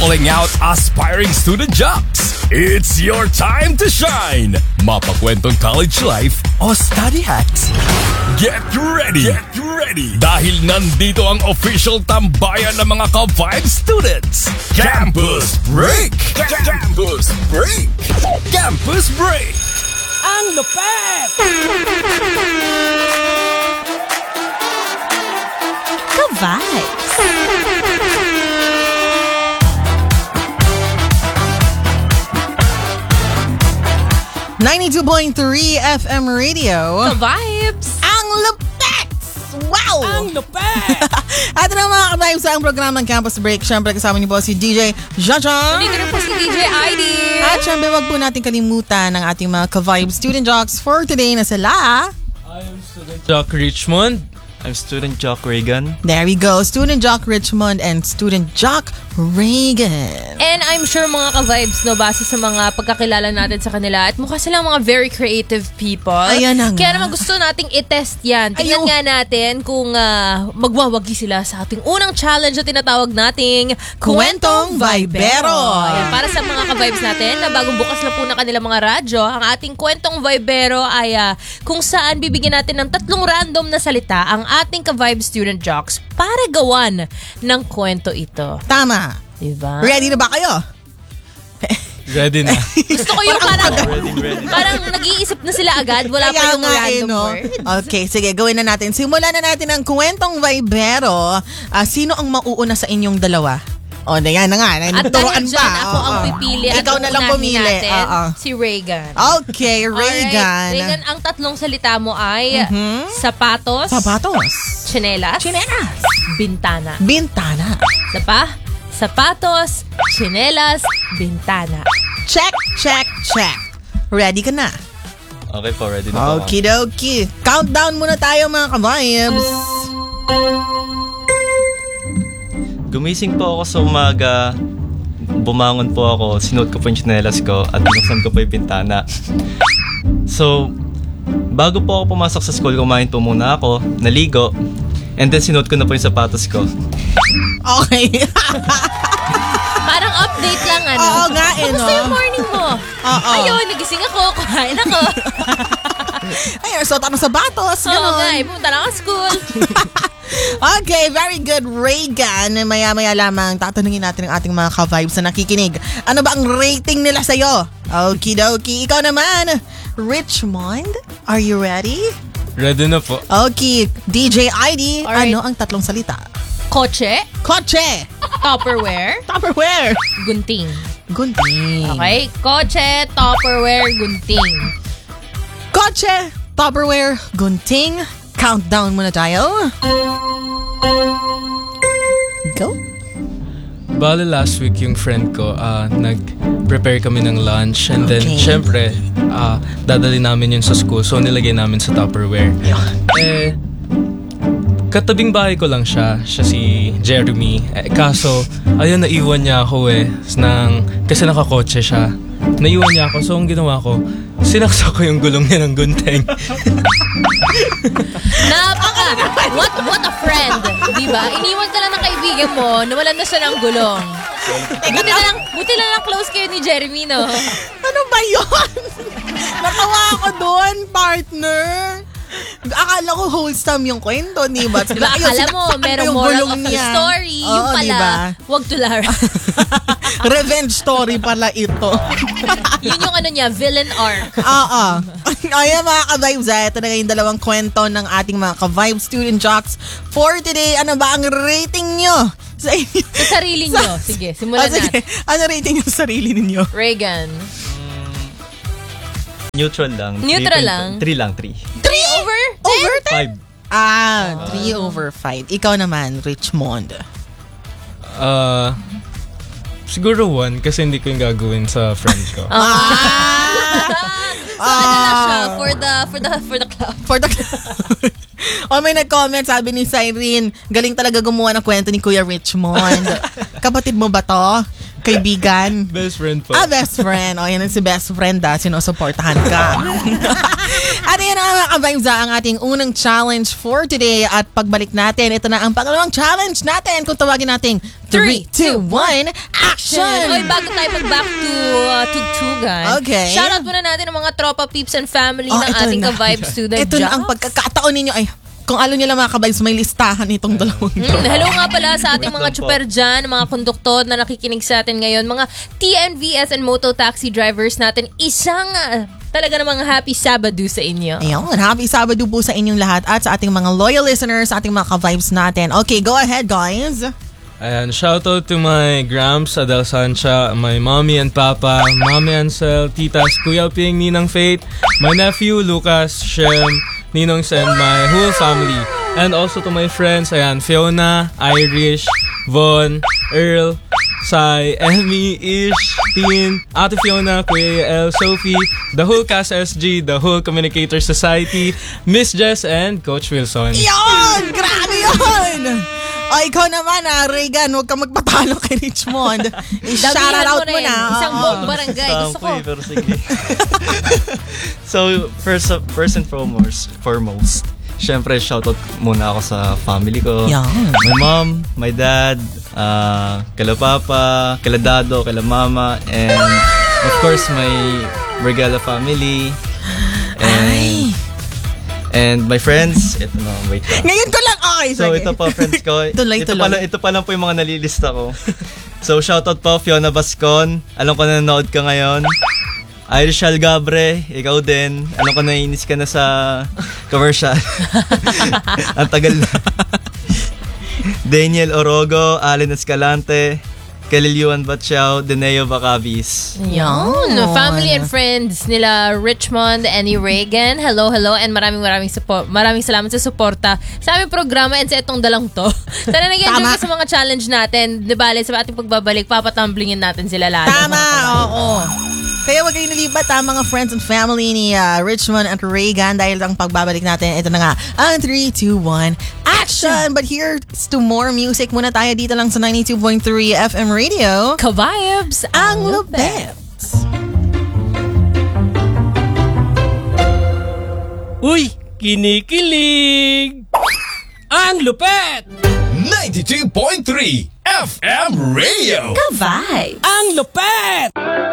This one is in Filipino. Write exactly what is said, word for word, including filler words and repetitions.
calling out aspiring student jocks. It's your time to shine! Mapakwentong college life o study hacks. Get ready! Get ready! Dahil nandito ang official tambayan ng mga ka-Vibes students. Campus Break! Campus Break! Campus Break! Ang lupet! Ka-Vibes! ninety-two point three F M Radio. Ka-Vibes! Ang lupet! Wow! Ang lupet! At na mga ka-Vibes ang programang Campus Break. Siyempre kasama niyo po si D J Jaja. Dito rin po si D J I D. At siyempre wag po natin kalimutan ang ating mga ka-Vibes student jocks for today na sila. I am student Jock Richmond. I'm student Jock Reagan. There we go. Student Jock Richmond and Student Jock Reagan. And I'm sure mga ka-vibes, no, base sa mga pagkakilala natin sa kanila, at mukha silang mga very creative people. Ayan na nga. Kaya naman gusto nating i-test yan. Tingnan Ayaw. nga natin kung uh, magwawagi sila sa ating unang challenge na tinatawag nating Kwentong Vibero. Ayan, para sa mga ka-vibes natin na bagong bukas na po na kanilang mga radyo, ang ating Kwentong Vibero ay uh, kung saan bibigyan natin ng tatlong random na salita ang ating ka-vibe student jocks para gawan ng kwento ito. Tama. Diba? Ready na ba kayo? Ready na. Gusto ko yung parang, Ready, ready. parang nag-iisip na sila agad. Wala pa Kaya yung nga eh, random no? word. Okay, sige, gawin na natin. Simulan na natin ang Kwentong Vibero. Ah, sino ang mauuna sa inyong dalawa? O, na yan na nga. At Nagturuan dahil pa. dyan, ako ang Oo. pipili. At Ikaw na lang uunahin pumili. natin, Oo. si Reagan. Okay, Reagan. Alright, Reagan, ang tatlong salita mo ay sapatos, Sapatos. tsinelas, Chinelas. bintana. Bintana. Isa pa? Sapatos, tsinelas, bintana. Check, check, check. Ready ka na? Okay po, ready na po. ma'am. Okidoki. Countdown muna tayo mga ka-vibes. Gumising po ako sa umaga. Bumangon po ako. Sinuot ko po yung tsinelas ko at binuksan ko po yung bintana. So, bago po ako pumasok sa school, kumain po muna ako, naligo, and then sinuot ko na po yung sapatos ko. Okay. Parang update lang, ano? Oo nga eh, Kamusta no? yung morning mo? Oo. Ayun, nagising ako, kumain ako. Ayun, suot ako ng sapatos. Oo Ganon. nga, eh, pumunta lang ako school. Okay, very good, Reagan. Maya-maya lamang tatanungin natin ang ating mga ka-vibes na nakikinig. Ano ba ang rating nila sa'yo? Okidoki. Ikaw naman, Richmond, are you ready? Ready na po. Okay, D J I D, Alright. ano ang tatlong salita? Kotse, Kotse, Tupperware, Tupperware, gunting. gunting. Okay? Kotse, Tupperware, gunting. Kotse, Tupperware, gunting. Countdown muna tayo. Go. Bale last week yung friend ko, ah, nag-prepare kami ng lunch. And then, Okay. syempre, ah, dadali namin yun sa school. So, nilagay namin sa Tupperware. Eh, katabing bahay ko lang siya. Siya si Jeremy. Eh, kaso, ayun, naiwan niya ako eh. Nang, kasi nakakotse siya. Naiwan niya ako. So, ang ginawa ko, sinaksak ko yung gulong niya ng gunting. Napaka, what what a friend, di ba? Iniwan ka lang ng kaibigan mo, nawalan na siya ng gulong. Buti na lang, buti na lang close kayo ni Jeremy, no? Ano ba yun? Natawa ako doon, partner. Akala ko wholesome yung kwento, di ba? Di ba, akala mo, merong moral of the story. Yung Oo, pala, diba? wag tulara. Revenge story pala ito. Yun yung ano niya, villain arc. Oo. Ayan mga ka-vibes, ah. Ito na nga yung dalawang kwento ng ating mga ka-vibe student jocks for today. Ano ba ang rating nyo? Sa, inyo? Sa sarili nyo. Sige, simulan Ah, sige. natin. Ano rating nyo sa sarili ninyo? Reagan. Neutral lang. Neutral lang? three lang, three. Three over? Over five. Ah, three over five. Ikaw naman, Richmond. Ah, siguro one kasi hindi ko yung gagawin sa friend ko. Ah! So, ano lang siya, for the, for the, for the club. For the O may nag-comment, sabi ni Cyrene, galing talaga gumawa ng kwento ni Kuya Richmond. Kapatid mo ba to? Kaibigan? Best friend po. Ah, best friend. O, yan ang si best friend ah. Sinusuportahan ka. At yan ang mga ka-vibes, ah, ang ating unang challenge for today at pagbalik natin, ito na ang pangalawang challenge natin kung tawagin nating three, two, one, action! Oy, bago tayo mag-back to uh, tugtugan, Okay. shoutout muna natin ang mga tropa, peeps, and family Oh, ng ito ating na. ka-Vibe Student Ito na ang Jocks. pagkakataon ninyo. Ay, kung alam nyo lang mga ka-vibes, may listahan itong dalawang to. Mm, hello nga pala sa ating mga Wait lang po. chuper dyan, mga konduktor na nakikinig sa atin ngayon, mga T N V S and Moto Taxi drivers natin. Isang uh, talaga namang happy Sabado sa inyo. Ayun, happy Sabado po sa inyong lahat at sa ating mga loyal listeners, sa ating mga ka-vibes natin. Okay, go ahead guys. Ayan, shoutout to my Gramps, Adel Sancha, my mommy and papa, Mami Ansel, titas, Kuya Ping, Ninang Faith, my nephew Lucas, Shem, Ninongs, and my whole family. And also to my friends, ayan, Fiona, Irish, Von, Earl, Sai, Emmy, Ish, Tin, Ate Fiona, Kuya El, Sophie, the whole Cast S G, the whole Communicator Society, Miss Jess, and Coach Wilson. Yun! Grabe yun! O, ikaw naman ah, Reagan, huwag kang magpatalo kay Richmond. I-shout Damihan out mo mo na na. yan. Isang Oo. buong barangay. Gusto ko. Sampo eh, pero sige. So, first first and foremost, foremost, syempre shoutout muna ako sa family ko. Yan. My mom, my dad, uh, kala papa, kala dado, kala mama, and of course my Regala family. And, Ay. and my friends. Ito na, wait lang. Ngayon ko lang, okay. So sige. ito po friends ko. Tuloy, ito tuloy. pala ito pa lang po yung mga nalilista ko. So shoutout po Fiona Bascon. Alam ko na nanonood ka ngayon. Irish Algabre, ikaw din. Alam ko naiinis ka na sa commercial. Ang tagal na. Daniel Orogo, Allen Escalante, Kaliliuan Batchao, Deneo Bacabis. Yun. Family and friends nila Richmond, Annie Reagan. Hello, hello. And maraming maraming support. Maraming salamat sa suporta sa aming programa and sa itong dalawang to. Sana nag-enjoy Tama. ka sa mga challenge natin. Di bale, sa ating pagbabalik, papatumblingin natin sila lahat. Tama, oo. Kaya wag kayong nalibat ha, mga friends and family ni uh, Richmond at Reagan dahil ang pagbabalik natin, ito na nga, ang three, two, one, action! But here's to more music. Muna tayo dito lang sa ninety-two point three F M Radio. Ka-vibes, Ang lupet! Uy, kinikilig! Ang lupet! ninety-two point three F M Radio. Ang lupet!